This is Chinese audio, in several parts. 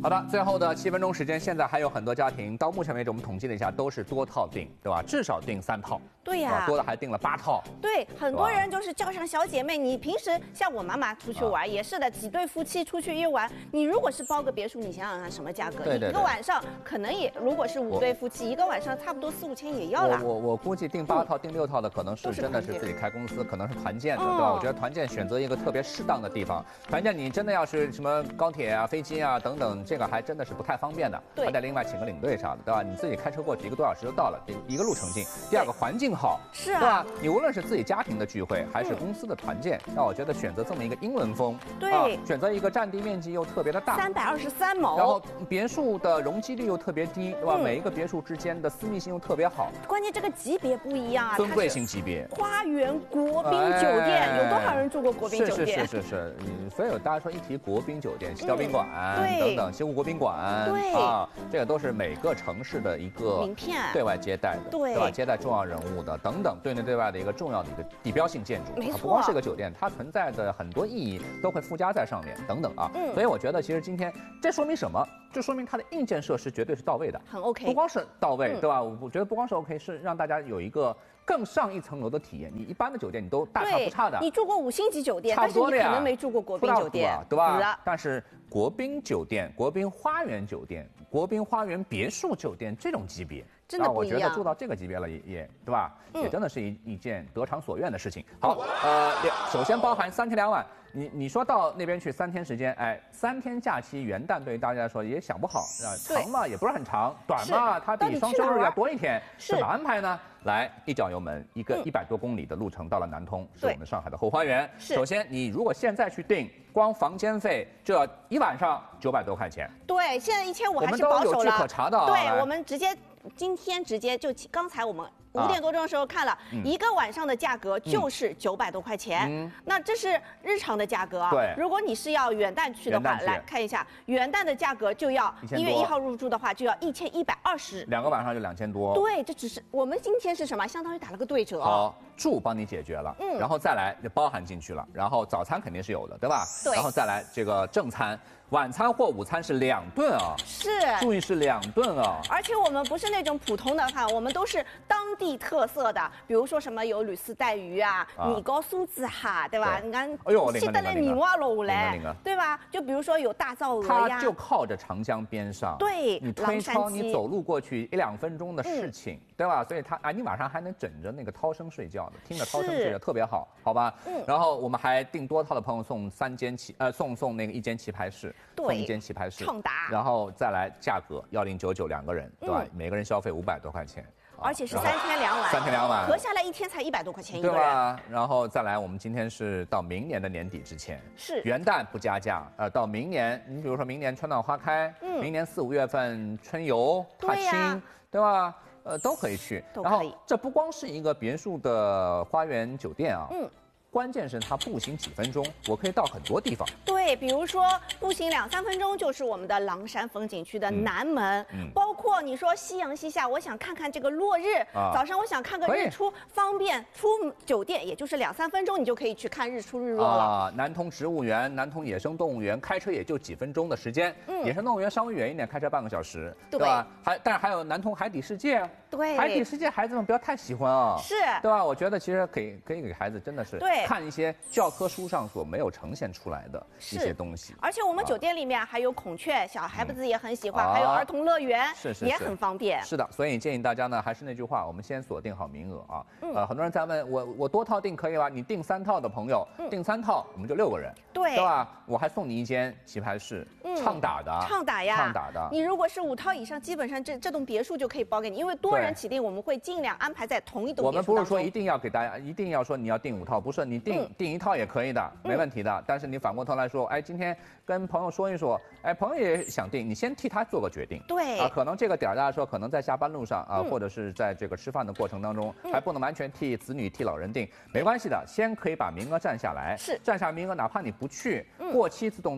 好的，最后的7分钟时间，现在还有很多家庭，到目前为止我们统计了一下，都是多套订，对吧？至少订3套。 对呀， 多的还订了8套。 对，很多人就是叫上小姐妹。你平时像我妈妈出去玩也是的，几对夫妻出去一玩，你如果是包个别墅，你想想看什么价格？ 对， 一个晚上可能也，如果是5对夫妻，一个晚上差不多4、5千也要了。 我估计订8套、订6套的，可能是真的是自己开公司，可能是团建的，对吧？我觉得团建选择一个特别适当的地方。团建你真的要是什么高铁啊、飞机啊等等，这个还真的是不太方便的，还得另外请个领队啥的，对吧？你自己开车过去1个多小时就到了，一个路程近。第二个环境好， 是啊， 对吧？你无论是自己家庭的聚会，还是公司的团建，那我觉得选择这么一个英伦风， 对， 选择一个占地面积又特别的大 ，323亩， 然后别墅的容积率又特别低，对吧？每一个别墅之间的私密性又特别好。 关键这个级别不一样啊， 尊贵型级别， 花园国宾酒店，有多少人住过国宾酒店？ 是，所以大家说一提国宾酒店、西郊宾馆等等，西湖国宾馆， 对啊，这个都是每个城市的一个名片， 对外接待的， 对吧？接待重要人物的等等，对内对外的一个重要的一个地标性建筑， 没错， 不光是个酒店，它存在的很多意义都会附加在上面，等等啊。所以我觉得其实今天这说明什么？这说明它的硬件设施绝对是到位的， 很 OK， 不光是到位，对吧？我觉得不光是 OK， 是让大家有一个更上一层楼的体验。你一般的酒店你都大差不差的， 你住过5星级酒店， 差不多的呀， 但是你可能没住过国宾酒店， 对吧？但是国宾酒店、国宾花园酒店、国宾花园别墅酒店这种级别， 真的不一样。 我觉得住到这个级别了也对吧？也真的是一件得偿所愿的事情。好，首先包含3天2晚。你说到那边去3天时间，哎，3天假期，元旦对于大家来说也想不好啊，长嘛也不是很长，短嘛它比双休日要多1天，怎么安排呢？来，一脚油门，一个100多公里的路程到了南通，是我们上海的后花园。首先，你如果现在去订，光房间费就要1晚上900多块钱。 对，现在1500还是保守了。 我们都有据可查的。 对，我们今天直接就刚才我们5点多钟的时候看了1个晚上的价格就是900多块钱，那这是日常的价格啊。 对， 如果你是要元旦去的话，来看一下元旦的价格就要1月1号入住的话就要1120，2 个晚上就2000多。 对，这只是我们今天是什么？相当于打了个对折。 好，住帮你解决了，然后再来就包含进去了，然后早餐肯定是有的，对吧？ 对， 然后再来这个正餐。晚餐或午餐是2顿啊，注意是2顿啊。 而且我们不是那种普通的饭，我们都是当地特色的，比如说什么有吕丝带鱼啊、米糕酥子哈，对吧？你看， 哎呦， 记得嘞，米蛙楼嘞，对吧？就比如说有大灶鹅呀， 它就靠着长江边上， 对， 你推窗，你走路过去1、2分钟的事情，对吧？所以它你晚上还能枕着那个涛声睡觉的，听着涛声睡觉特别好，好吧？然后我们还订多套的朋友送送那个1间棋牌室，送1间棋牌室， 畅达， 然后再来价格1099 2个人，对吧？每个人消费500多块钱， 而且是3天2晚，3 天2晚， 合下来1天才100多块钱一个人， 对吧？然后再来，我们今天是到明年的年底之前， 是元旦不加价，到明年，你比如说明年春暖花开，明年4、5月份春游踏青，对吧？都可以去，然后这不光是一个别墅的花园酒店啊，关键是它步行几分钟，我可以到很多地方。 对，比如说步行2、3分钟就是我们的狼山风景区的南门，包括你说夕阳西下，我想看看这个落日，早上我想看个日出，方便出酒店，也就是2、3分钟你就可以去看日出日落了。 南通植物园、南通野生动物园，开车也就几分钟的时间，野生动物园稍微远一点，开车半个小时，对吧？但是还有南通海底世界， 对， 海底世界孩子们不要太喜欢啊， 是， 对吧？我觉得其实可以给孩子真的是对。 看一些教科书上所没有呈现出来的一些东西， 而且我们酒店里面还有孔雀，小孩子也很喜欢，还有儿童乐园，也很方便。 是的，所以建议大家呢，还是那句话，我们先锁定好名额啊。很多人在问我多套订可以吗？你订3套的朋友，订3套我们就6个人，对吧？我还送你1间棋牌室，畅打的， 畅打呀， 畅打的。 你如果是5套以上，基本上这栋别墅就可以包给你，因为多人起订，我们会尽量安排在同一栋别墅当中。 我们不是说一定要给大家，一定要说你要订5套，不是你订1套也可以的，没问题的。但是你反过头来说，哎，今天跟朋友说一说，哎，朋友也想订，你先替他做个决定。 对可能这个点大家说，可能在下班路上或者是在这个吃饭的过程当中，还不能完全替子女、替老人订，没关系的，先可以把名额占下来。 是， 占下名额，哪怕你不去，过期自动退。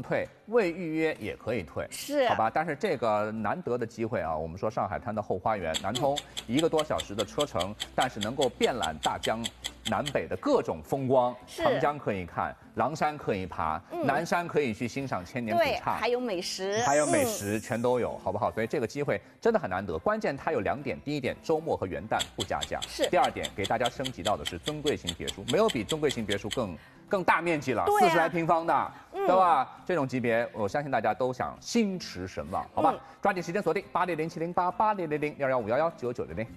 未预约也可以退， 是好吧？但是这个难得的机会啊，我们说上海滩的后花园，南通1个多小时的车程，但是能够遍览大江南北的各种风光，长江可以看，狼山可以爬，南山可以去欣赏千年古刹， 还有美食， 全都有，好不好？所以这个机会真的很难得。关键它有2点，第一点，周末和元旦不加价；第二点，给大家升级到的是尊贵型别墅，没有比尊贵型别墅更大面积了，40来平方的，对吧？这种级别，我相信大家都想心驰神往，好吧？抓紧时间锁定80070880001151119900。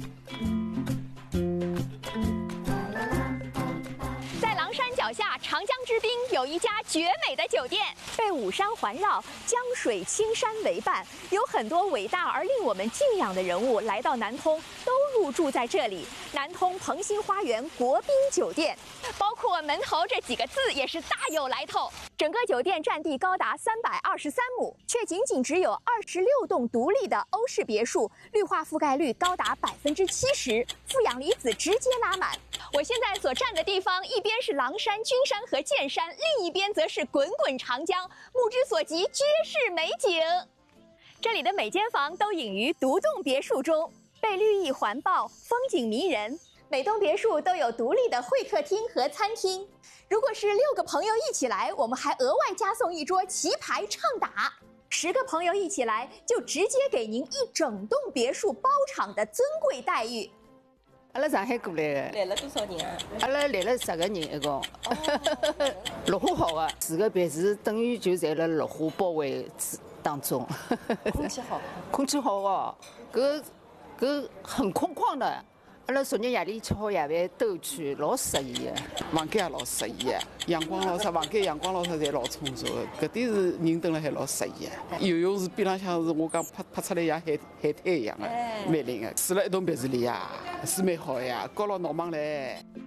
脚下长江之滨有一家绝美的酒店，被五山环绕，江水青山为伴，有很多伟大而令我们敬仰的人物来到南通，都入住在这里。南通鹏兴花园国宾酒店，包括门头这几个字也是大有来头。整个酒店占地高达323亩，却仅只有26栋独立的欧式别墅，绿化覆盖率高达70%，负氧离子直接拉满。我现在所站的地方，一边是狼山、君山和剑山，另一边则是滚滚长江，目之所及皆是美景。这里的每间房都隐于独栋别墅中，被绿意环抱，风景迷人。每栋别墅都有独立的会客厅和餐厅。如果是6个朋友一起来，我们还额外加送一桌棋牌畅打。10个朋友一起来，就直接给您一整栋别墅包场的尊贵待遇。 阿拉上海过来的， 来了多少人啊？ 阿拉来了10个人一共，绿化好的，4个别墅等于就在了绿化包围当中。 空气好， 空气好哦，搿很空旷的。阿拉昨日夜里吃好夜饭兜去，老适意的。 房间也老适意的，阳光老啥，房间阳光老啥侪老充足的。搿点是人蹲了还老适意的。游泳池边浪向是我讲拍出来像海滩一样的，蛮灵的。住了一栋别墅里呀，是蛮好呀，高牢闹忙嘞。